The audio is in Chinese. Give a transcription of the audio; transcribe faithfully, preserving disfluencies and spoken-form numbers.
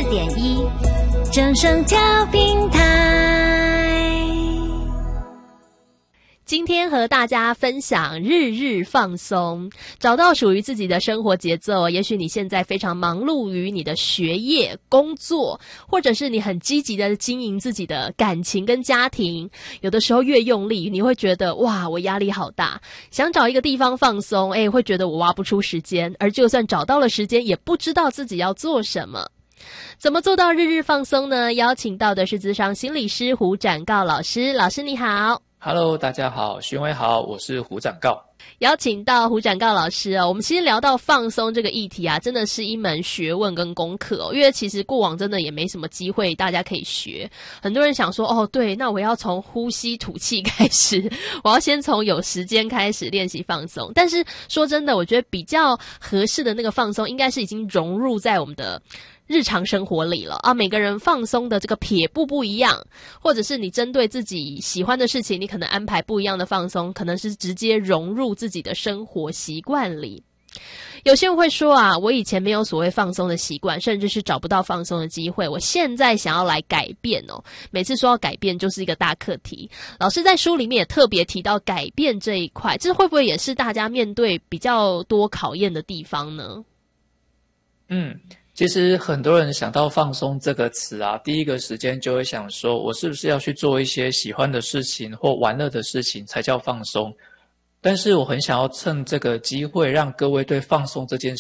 点一，正声调频台。 今天和大家分享日日放松，找到属于自己的生活节奏。也许你现在非常忙碌于你的学业、工作，或者是你很积极的经营自己的感情跟家庭，有的时候越用力，你会觉得哇，我压力好大，想找一个地方放松，诶，会觉得我挖不出时间，而就算找到了时间，也不知道自己要做什么。怎么做到日日放松呢？邀请到的是咨商心理师胡展诰老师。老师你好。 Hello， 大家好，询问好，我是胡展诰。 邀请到胡展诰老师哦，我们其实聊到放松这个议题啊，真的是一门学问跟功课哦，因为其实过往真的也没什么机会大家可以学。很多人想说，哦，对，那我要从呼吸吐气开始，我要先从有时间开始练习放松。但是说真的，我觉得比较合适的那个放松，应该是已经融入在我们的日常生活里了啊，每个人放松的这个撇步不一样，或者是你针对自己喜欢的事情，你可能安排不一样的放松，可能是直接融入自己的生活习惯里。有些人会说啊，我以前没有所谓放松的习惯，甚至是找不到放松的机会，我现在想要来改变哦。每次说要改变就是一个大课题。老师在书里面也特别提到改变这一块，这会不会也是大家面对比较多考验的地方呢？ 嗯。其实很多人想到放松这个词啊，第一个时间就会想说，我是不是要去做一些喜欢的事情或玩乐的事情才叫放松？但是我很想要趁这个机会，让各位对放松这件